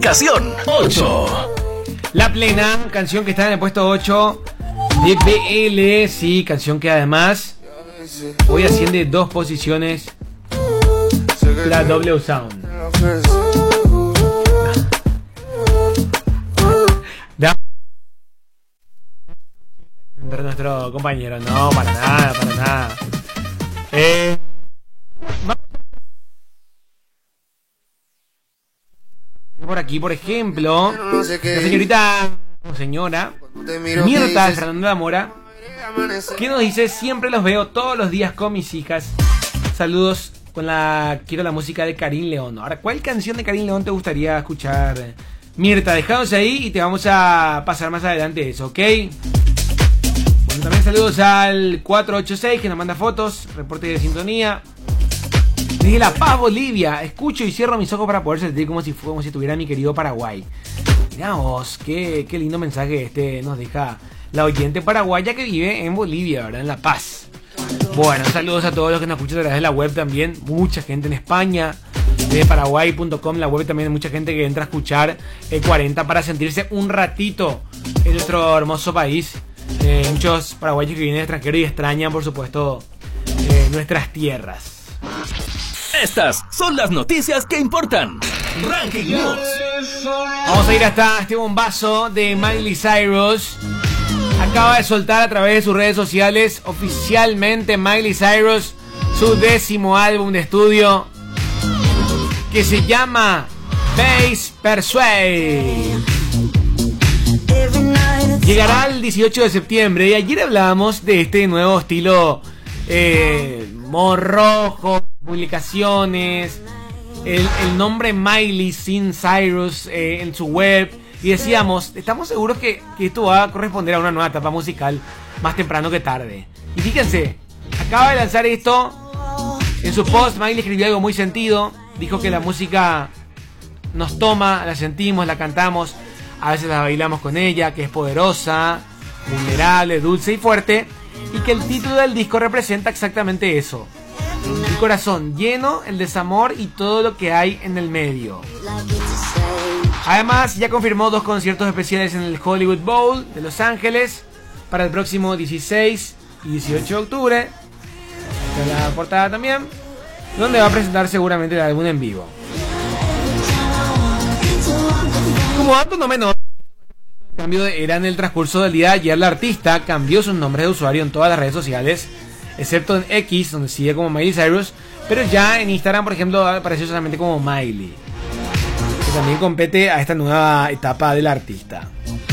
ubicación 8. La Plena, canción que está en el puesto 8 de BL, sí, canción que además hoy asciende 2 posiciones. La W Sound. Entre nuestro compañero, no, para nada, para nada. Por aquí, por ejemplo, la señorita o señora Mirta Fernanda Mora, que nos dice: siempre los veo todos los días con mis hijas. Saludos, quiero la música de Karim León. Ahora, ¿cuál canción de Karim León te gustaría escuchar, Mirta? Dejanos ahí y te vamos a pasar más adelante eso, ¿ok? Bueno, también saludos al 486 que nos manda fotos, reporte de sintonía. Desde La Paz, Bolivia, escucho y cierro mis ojos para poder sentir como si estuviera mi querido Paraguay. Mirá vos, qué lindo mensaje nos deja la oyente paraguaya que vive en Bolivia, ¿verdad? En La Paz. Bueno, saludos a todos los que nos escuchan a través de la web también. Mucha gente en España, de paraguay.com, la web también, mucha gente que entra a escuchar el 40 para sentirse un ratito en nuestro hermoso país. Muchos paraguayos que vienen del extranjero y extrañan, por supuesto, nuestras tierras. Estas son las noticias que importan. Ranking News. Vamos a ir hasta este bombazo de Miley Cyrus. Acaba de soltar a través de sus redes sociales oficialmente Miley Cyrus su 10º álbum de estudio, que se llama Bass Persuade. Llegará el 18 de septiembre y ayer hablábamos de este nuevo estilo morrojo, publicaciones, el nombre Miley sin Cyrus en su web, y decíamos, estamos seguros que esto va a corresponder a una nueva etapa musical más temprano que tarde. Y fíjense, acaba de lanzar esto. En su post Miley escribió algo muy sentido. Dijo que la música nos toma, la sentimos, la cantamos, a veces la bailamos con ella, que es poderosa, vulnerable, dulce y fuerte, y que el título del disco representa exactamente eso: el corazón lleno, el desamor y todo lo que hay en el medio. Además, ya confirmó 2 conciertos especiales en el Hollywood Bowl de Los Ángeles para el próximo 16 y 18 de octubre. Esta es la portada también, donde va a presentar seguramente el álbum en vivo. Como dato no menor, era en el transcurso del día de ayer. La artista cambió sus nombres de usuario en todas las redes sociales, excepto en X, donde sigue como Miley Cyrus, pero ya en Instagram, por ejemplo, apareció solamente como Miley, que también compete a esta nueva etapa del artista.